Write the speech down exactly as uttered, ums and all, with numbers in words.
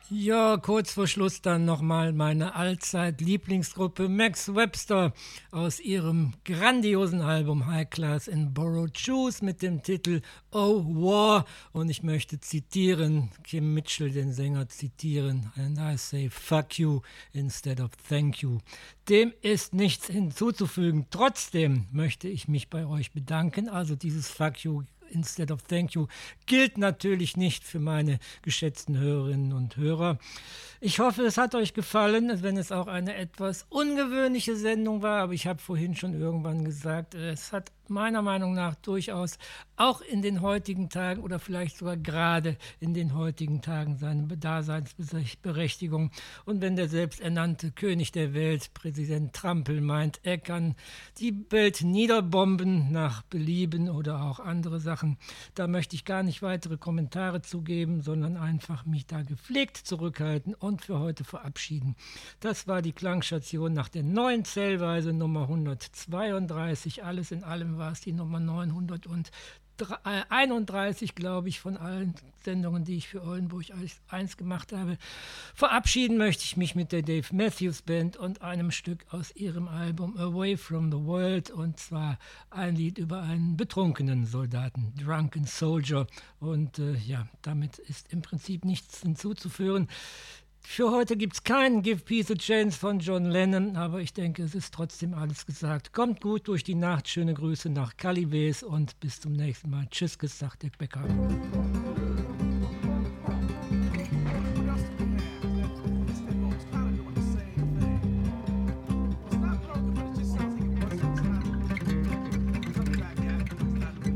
Ja, kurz vor Schluss dann nochmal meine Allzeit-Lieblingsgruppe Max Webster aus ihrem grandiosen Album High Class in Borrowed Shoes mit dem Titel Oh War. Und ich möchte zitieren, Kim Mitchell, den Sänger, zitieren. And I say fuck you instead of thank you. Dem ist nichts hinzuzufügen. Trotzdem möchte ich mich bei euch bedanken. Also dieses fuck you instead of thank you gilt natürlich nicht für meine geschätzten Hörerinnen und Hörer. Ich hoffe, es hat euch gefallen, wenn es auch eine etwas ungewöhnliche Sendung war, aber ich habe vorhin schon irgendwann gesagt, es hat meiner Meinung nach durchaus auch in den heutigen Tagen oder vielleicht sogar gerade in den heutigen Tagen seine Daseinsberechtigung. Und wenn der selbsternannte König der Welt, Präsident Trampel, meint, er kann die Welt niederbomben nach Belieben oder auch andere Sachen, da möchte ich gar nicht weitere Kommentare zugeben, sondern einfach mich da gepflegt zurückhalten und für heute verabschieden. Das war die Klangstation nach der neuen Zählweise Nummer hundertzweiunddreißig. Alles in allem war es die Nummer neunhunderteinunddreißig, glaube ich, von allen Sendungen, die ich für Oldenburg eins gemacht habe. Verabschieden möchte ich mich mit der Dave Matthews Band und einem Stück aus ihrem Album Away from the World, und zwar ein Lied über einen betrunkenen Soldaten, Drunken Soldier. Und äh, ja, damit ist im Prinzip nichts hinzuzufügen. Für heute gibt es keinen Give Peace a Chance von John Lennon, aber ich denke, es ist trotzdem alles gesagt. Kommt gut durch die Nacht, schöne Grüße nach Calibes und bis zum nächsten Mal. Tschüss, gesagt der Bäcker.